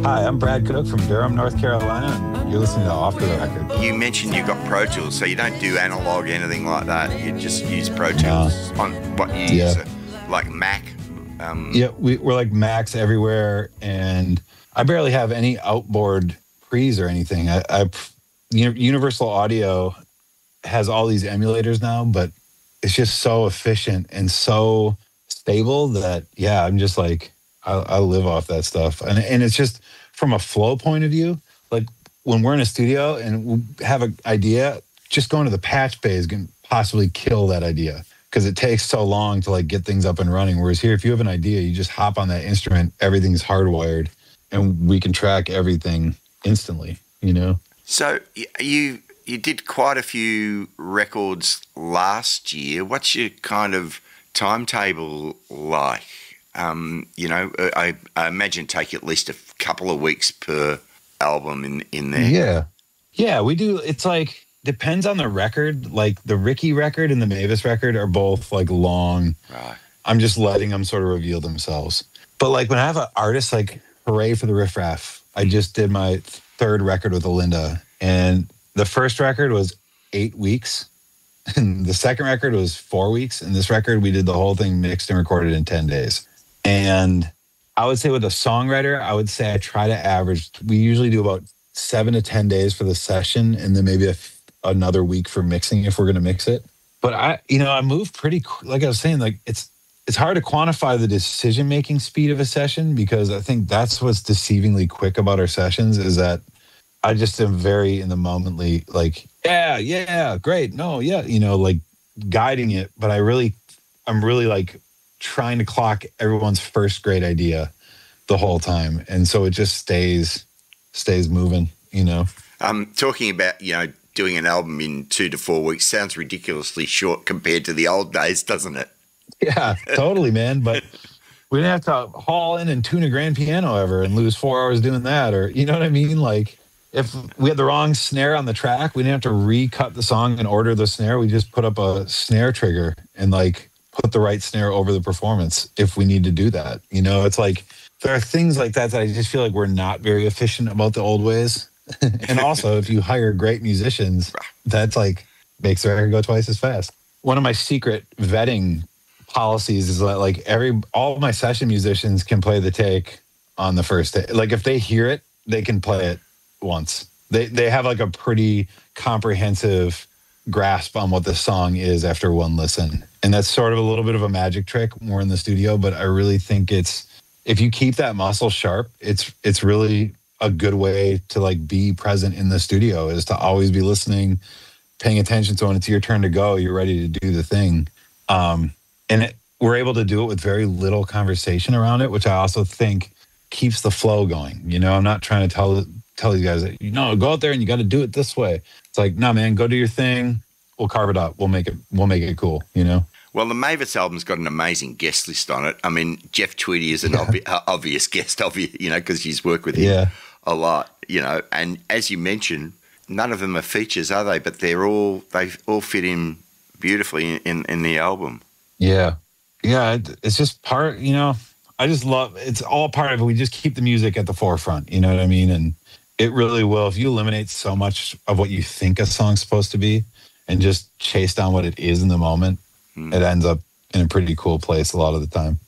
Hi, I'm Brad Cook from Durham, North Carolina, and you're listening to Off the Record. You mentioned you've got Pro Tools, so you don't do analog, anything like that. You just use Pro Tools on what you use, like Mac. Yeah, we're like Macs everywhere, and I barely have any outboard pre's or anything. Universal Audio has all these emulators now, but it's just so efficient and so stable that, yeah, I'm just like, I live off that stuff. And it's just from a flow point of view, like when we're in a studio and we have an idea, just going to the patch bay is going to possibly kill that idea because it takes so long to like get things up and running. Whereas here, if you have an idea, you just hop on that instrument, everything's hardwired, and we can track everything instantly, you know? So you did quite a few records last year. What's your kind of timetable like? I imagine take at least a couple of weeks per album in there. Yeah, we do. It's like, depends on the record. Like the Ricky record and the Mavis record are both like long. Right. I'm just letting them sort of reveal themselves. But like when I have an artist, like hooray for the Riff Raff. I just did my third record with Alinda, and the first record was 8 weeks. And the second record was 4 weeks. And this record, we did the whole thing mixed and recorded in 10 days. And I would say with a songwriter, I would say I try to average, we usually do about 7 to 10 days for the session and then maybe another week for mixing if we're going to mix it. But I move pretty, like I was saying, like it's hard to quantify the decision-making speed of a session because I think that's what's deceivingly quick about our sessions is that I just am very in the momently like, yeah, great. No, yeah, like guiding it. But I'm really like trying to clock everyone's first great idea the whole time. And so it just stays moving, Talking about, doing an album in 2 to 4 weeks sounds ridiculously short compared to the old days, doesn't it? Yeah, totally, man. But we didn't have to haul in and tune a grand piano ever and lose 4 hours doing that. Or, you know what I mean? Like if we had the wrong snare on the track, we didn't have to recut the song and order the snare. We just put up a snare trigger and like put the right snare over the performance if we need to do that. It's like there are things like that I just feel like we're not very efficient about the old ways. And also, if you hire great musicians, that's like makes the record go twice as fast. One of my secret vetting policies is that like all of my session musicians can play the take on the first day. Like if they hear it, they can play it once. They have like a pretty comprehensive grasp on what the song is after one listen. And that's sort of a little bit of a magic trick more in the studio, but I really think if you keep that muscle sharp, it's really a good way to like be present in the studio is to always be listening, paying attention. So when it's your turn to go, you're ready to do the thing. We're able to do it with very little conversation around it, which I also think keeps the flow going. I'm not trying to tell you guys that, go out there and you got to do it this way. It's like, no, man, go do your thing. We'll carve it up. We'll make it cool, Well, the Mavis album's got an amazing guest list on it. I mean, Jeff Tweedy is an obvious guest, because he's worked with him a lot, And as you mentioned, none of them are features, are they? But they all fit in beautifully in the album. Yeah. It's just part. I just love. It's all part of it. We just keep the music at the forefront. You know what I mean? And it really will. If you eliminate so much of what you think a song's supposed to be, and just chase down what it is in the moment, it ends up in a pretty cool place a lot of the time.